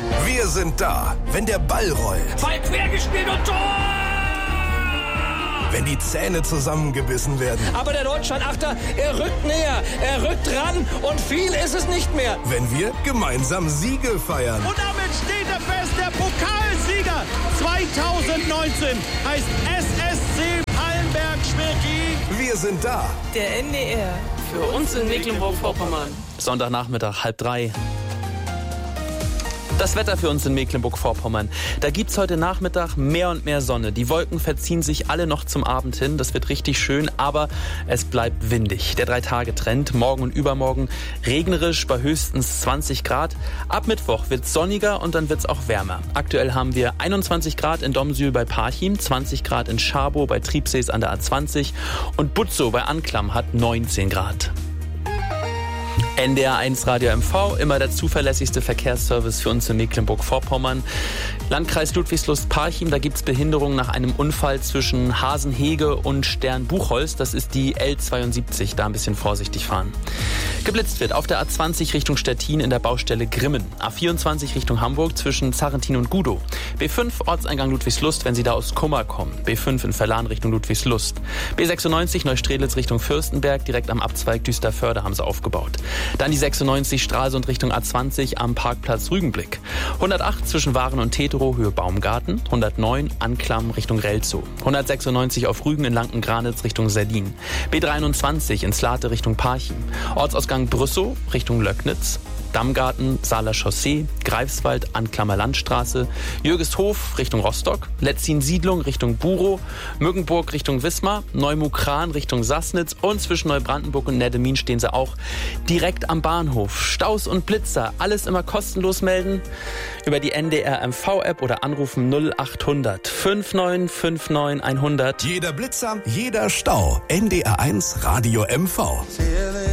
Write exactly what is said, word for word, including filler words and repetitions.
Wir sind da, wenn der Ball rollt. Ball quer gespielt und Tor! Wenn die Zähne zusammengebissen werden. Aber der Deutschland-Achter, er rückt näher, er rückt ran und viel ist es nicht mehr. Wenn wir gemeinsam Siege feiern. Und damit steht er fest, der Pokalsieger zwanzig neunzehn heißt S S C Pallenberg-Schmirki. Wir sind da. Der N D R, für uns in Mecklenburg-Vorpommern. Sonntagnachmittag, halb drei. Das Wetter für uns in Mecklenburg-Vorpommern. Da gibt's heute Nachmittag mehr und mehr Sonne. Die Wolken verziehen sich alle noch zum Abend hin. Das wird richtig schön, aber es bleibt windig. Der Drei-Tage-Trend, morgen und übermorgen regnerisch bei höchstens zwanzig Grad. Ab Mittwoch wird's sonniger und dann wird's auch wärmer. Aktuell haben wir einundzwanzig Grad in Domsül bei Parchim, zwanzig Grad in Scharbow bei Triebsees an der A zwanzig und Butzow bei Anklam hat neunzehn Grad. N D R eins Radio M V, immer der zuverlässigste Verkehrsservice für uns in Mecklenburg-Vorpommern. Landkreis Ludwigslust-Parchim, da gibt's Behinderungen nach einem Unfall zwischen Hasenhege und Stern-Buchholz. Das ist die L zweiundsiebzig, da ein bisschen vorsichtig fahren. Geblitzt wird auf der A zwanzig Richtung Stettin in der Baustelle Grimmen. A vierundzwanzig Richtung Hamburg zwischen Zarrentin und Gudow. B fünf Ortseingang Ludwigslust, wenn Sie da aus Kummer kommen. B fünf in Verlan Richtung Ludwigslust. B sechsundneunzig Neustrelitz Richtung Fürstenberg, direkt am Abzweig Düsterförde haben sie aufgebaut. Dann die sechsundneunzig Stralsund Richtung A zwanzig am Parkplatz Rügenblick. hundertacht zwischen Waren und Teterow Höhe Baumgarten. hundertneun Anklam Richtung Relzow. hundertsechsundneunzig auf Rügen in Lanken-Granitz Richtung Serdin. B dreiundzwanzig in Slate Richtung Parchim. Ortsausgang Brüssow Richtung Löcknitz. Dammgarten, Saaler Chaussee, Greifswald, Anklammer Landstraße, Jürgeshof Richtung Rostock, Letzin-Siedlung Richtung Burow, Müggenburg Richtung Wismar, Neumukran Richtung Sassnitz und zwischen Neubrandenburg und Neddemin stehen sie auch direkt am Bahnhof. Staus und Blitzer, alles immer kostenlos melden über die N D R M V-App oder anrufen null achthundert neunundfünfzig neunundfünfzig hundert. Jeder Blitzer, jeder Stau. N D R eins Radio M V.